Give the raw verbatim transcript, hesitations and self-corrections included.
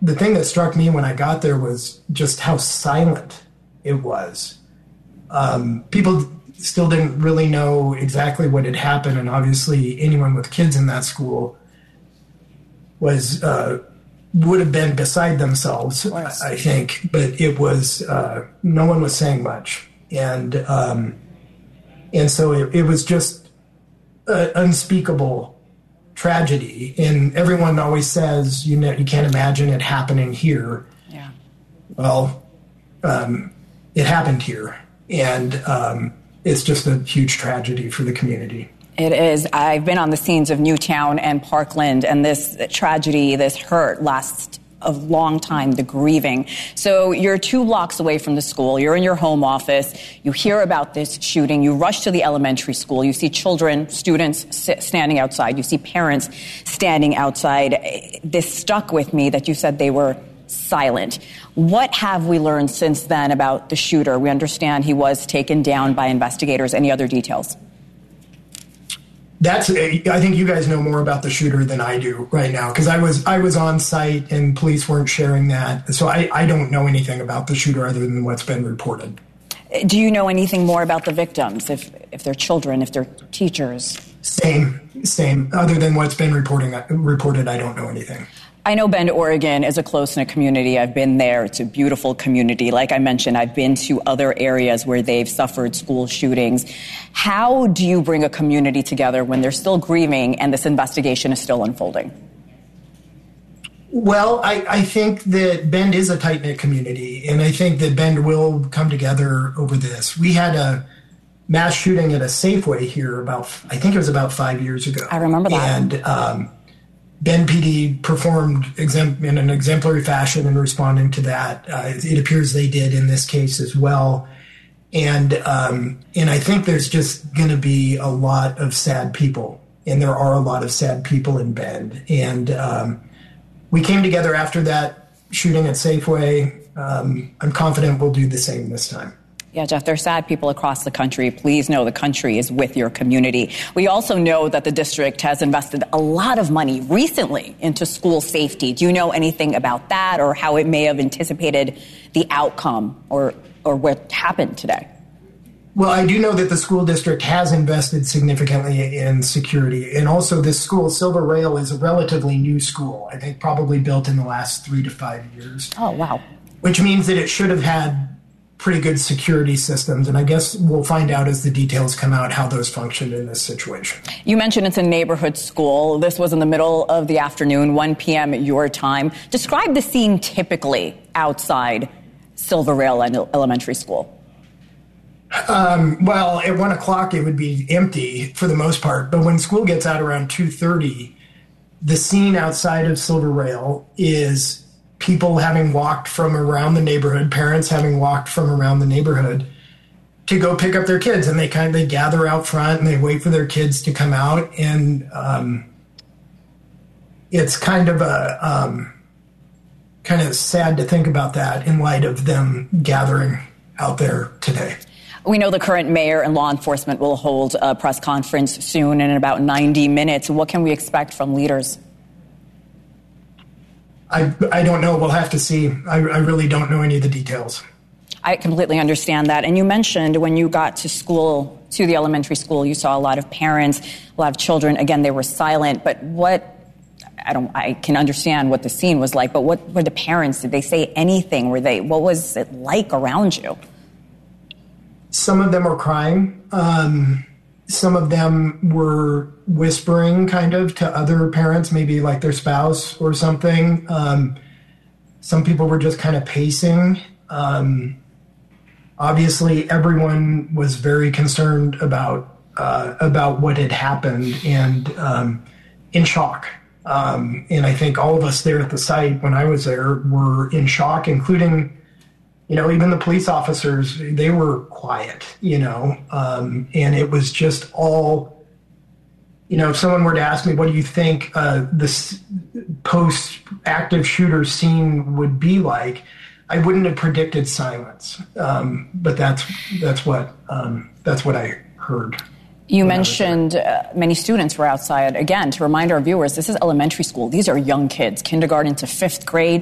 the thing that struck me when I got there was just how silent it was. Um, people still didn't really know exactly what had happened, and obviously anyone with kids in that school was uh, would have been beside themselves, I think. But it was uh, no one was saying much, and um, and so it, it was just an unspeakable tragedy. And everyone always says, you know, you can't imagine it happening here. Yeah. Well, um, it happened here, and um, it's just a huge tragedy for the community. It is. I've been on the scenes of Newtown and Parkland, and this tragedy, this hurt lasts a long time, the grieving. So you're two blocks away from the school. You're in your home office. You hear about this shooting. You rush to the elementary school. You see children, students sit, standing outside. You see parents standing outside. This stuck with me that you said they were silent. What have we learned since then about the shooter? We understand he was taken down by investigators. Any other details? That's. I think you guys know more about the shooter than I do right now, because I was I was on site and police weren't sharing that. So I, I don't know anything about the shooter other than what's been reported. Do you know anything more about the victims, if if they're children, if they're teachers? Same, same. Other than what's been reporting reported, I don't know anything. I know Bend, Oregon is a close-knit community. I've been there. It's a beautiful community. Like I mentioned, I've been to other areas where they've suffered school shootings. How do you bring a community together when they're still grieving and this investigation is still unfolding? Well, I, I think that Bend is a tight-knit community, and I think that Bend will come together over this. We had a mass shooting at a Safeway here about, I think it was about five years ago. I remember that. And um, Bend P D performed exemp- in an exemplary fashion in responding to that. Uh, it appears they did in this case as well. And um, and I think there's just going to be a lot of sad people, and there are a lot of sad people in Bend. And um, we came together after that shooting at Safeway. Um, I'm confident we'll do the same this time. Yeah, Jeff, there are sad people across the country. Please know the country is with your community. We also know that the district has invested a lot of money recently into school safety. Do you know anything about that, or how it may have anticipated the outcome, or or what happened today? Well, I do know that the school district has invested significantly in security. And also this school, Silver Rail, is a relatively new school. I think probably built in the last three to five years. Oh, wow. Which means that it should have had pretty good security systems. And I guess we'll find out as the details come out how those functioned in this situation. You mentioned it's a neighborhood school. This was in the middle of the afternoon, one p.m. at your time. Describe the scene typically outside Silver Rail Elementary School. Um, well, at one o'clock, it would be empty for the most part. But when school gets out around two thirty, the scene outside of Silver Rail is people having walked from around the neighborhood, parents having walked from around the neighborhood to go pick up their kids. And they kind of they gather out front and they wait for their kids to come out. And um, it's kind of a um, kind of sad to think about that in light of them gathering out there today. We know the current mayor and law enforcement will hold a press conference soon in about ninety minutes. What can we expect from leaders? I, I don't know. We'll have to see. I, I really don't know any of the details. I completely understand that. And you mentioned when you got to school, to the elementary school, you saw a lot of parents, a lot of children. Again, they were silent. But what, I don't, I can understand what the scene was like, but what were the parents? Did they say anything? Were they, what was it like around you? Some of them were crying. Um, some of them were whispering kind of to other parents, maybe like their spouse or something. Um, some people were just kind of pacing. Um, obviously, everyone was very concerned about uh, about what had happened and um, in shock. Um, and I think all of us there at the site when I was there were in shock, including, you know, even the police officers. They were quiet, you know, um, and it was just all, you know, if someone were to ask me, what do you think uh, this post-active shooter scene would be like, I wouldn't have predicted silence. Um, but that's that's what um, that's what I heard. You mentioned uh, many students were outside. Again, to remind our viewers, this is elementary school. These are young kids, kindergarten to fifth grade.